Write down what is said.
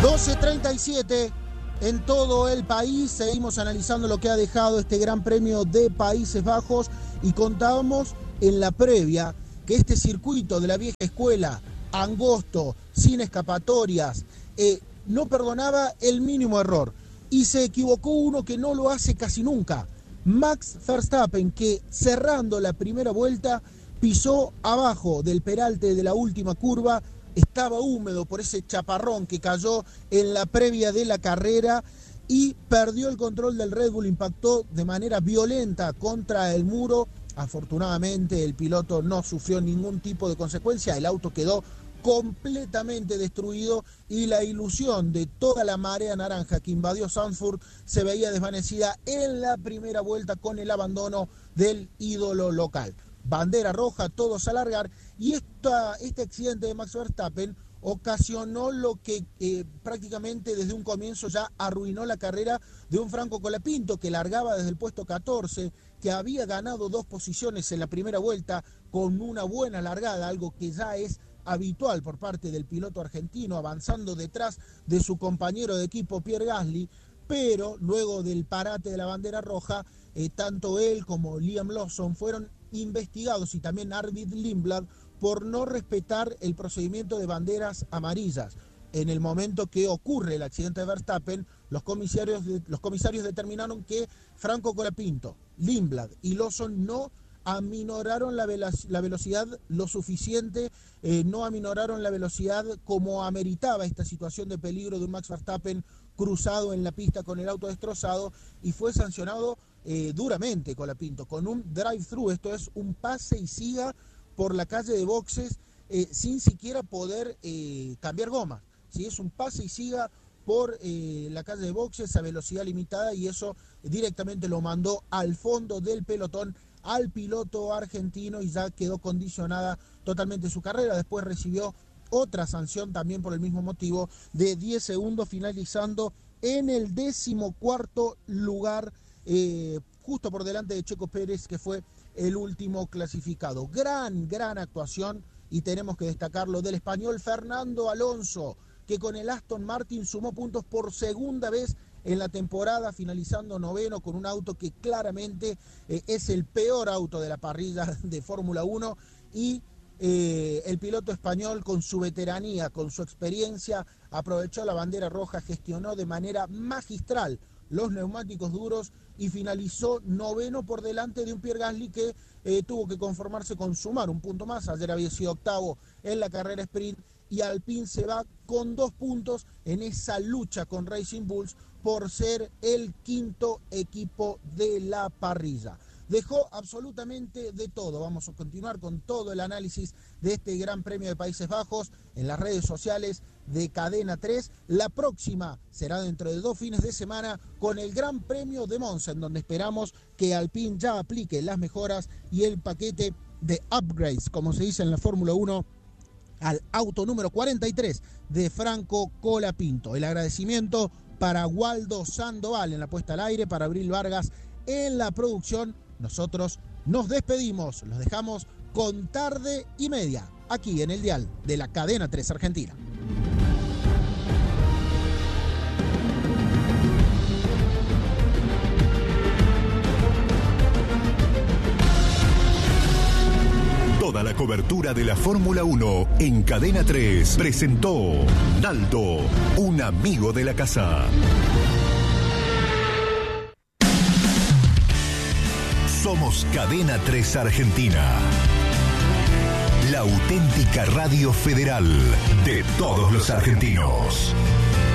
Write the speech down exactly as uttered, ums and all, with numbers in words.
doce treinta y siete en todo el país. Seguimos analizando lo que ha dejado este Gran Premio de Países Bajos y contábamos en la previa que este circuito de la vieja escuela, angosto, sin escapatorias, eh, no perdonaba el mínimo error. Y se equivocó uno que no lo hace casi nunca. Max Verstappen, que cerrando la primera vuelta pisó abajo del peralte de la última curva. Estaba húmedo por ese chaparrón que cayó en la previa de la carrera y perdió el control del Red Bull, impactó de manera violenta contra el muro. Afortunadamente el piloto no sufrió ningún tipo de consecuencia, el auto quedó completamente destruido y la ilusión de toda la marea naranja que invadió Zandvoort se veía desvanecida en la primera vuelta con el abandono del ídolo local. Bandera roja, todos a largar, y esta, este accidente de Max Verstappen ocasionó lo que eh, prácticamente desde un comienzo ya arruinó la carrera de un Franco Colapinto, que largaba desde el puesto catorce, que había ganado dos posiciones en la primera vuelta con una buena largada, algo que ya es habitual por parte del piloto argentino, avanzando detrás de su compañero de equipo Pierre Gasly, pero luego del parate de la bandera roja, eh, tanto él como Liam Lawson fueron investigados y también Arvid Lindblad por no respetar el procedimiento de banderas amarillas. En el momento que ocurre el accidente de Verstappen, los comisarios, de, los comisarios determinaron que Franco Colapinto, Lindblad y Lawson no aminoraron la, velo la velocidad lo suficiente, eh, no aminoraron la velocidad como ameritaba esta situación de peligro de un Max Verstappen cruzado en la pista con el auto destrozado, y fue sancionado eh, duramente Colapinto con un drive-thru, esto es un pase y siga por la calle de boxes eh, sin siquiera poder eh, cambiar goma, ¿sí? Es un pase y siga por eh, la calle de boxes a velocidad limitada, y eso directamente lo mandó al fondo del pelotón al piloto argentino y ya quedó condicionada totalmente su carrera. Después recibió otra sanción también por el mismo motivo de diez segundos, finalizando en el decimocuarto lugar, eh, justo por delante de Checo Pérez, que fue el último clasificado. Gran, gran actuación, y tenemos que destacarlo, del español Fernando Alonso, que con el Aston Martin sumó puntos por segunda vez en la temporada, finalizando noveno con un auto que claramente eh, es el peor auto de la parrilla de Fórmula uno, y eh, el piloto español, con su veteranía, con su experiencia, aprovechó la bandera roja, gestionó de manera magistral los neumáticos duros y finalizó noveno por delante de un Pierre Gasly que eh, tuvo que conformarse con sumar un punto más. Ayer había sido octavo en la carrera sprint, y Alpine se va con dos puntos en esa lucha con Racing Bulls por ser el quinto equipo de la parrilla. Dejó absolutamente de todo. Vamos a continuar con todo el análisis de este Gran Premio de Países Bajos en las redes sociales de Cadena tres. La próxima será dentro de dos fines de semana con el Gran Premio de Monza, en donde esperamos que Alpine ya aplique las mejoras y el paquete de upgrades, como se dice en la Fórmula uno, al auto número cuarenta y tres de Franco Colapinto. El agradecimiento para Waldo Sandoval en la puesta al aire, para Abril Vargas en la producción. Nosotros nos despedimos, los dejamos con Tarde y Media, aquí en el dial de la Cadena tres Argentina. Toda la cobertura de la Fórmula uno en Cadena tres presentó Naldo, un amigo de la casa. Somos Cadena tres Argentina, la auténtica radio federal de todos los argentinos.